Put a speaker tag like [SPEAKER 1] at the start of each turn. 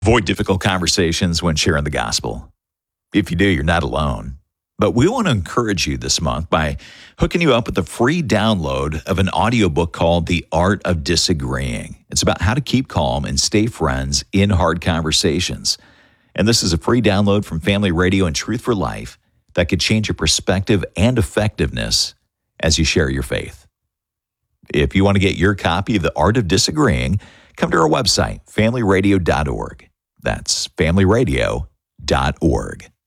[SPEAKER 1] Avoid difficult conversations when sharing the gospel. If you do, you're not alone. But we want to encourage you this month by hooking you up with a free download of an audiobook called The Art of Disagreeing. It's about how to keep calm and stay friends in hard conversations. And this is a free download from Family Radio and Truth for Life that could change your perspective and effectiveness as you share your faith. If you want to get your copy of The Art of Disagreeing, come to our website, familyradio.org. That's familyradio.org.